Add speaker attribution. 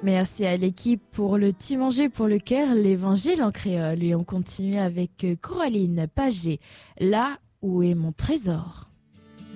Speaker 1: Merci à l'équipe pour le petit manger pour le cœur, l'évangile en créole. Et on continue avec Coraline Pagé. Là où est mon trésor?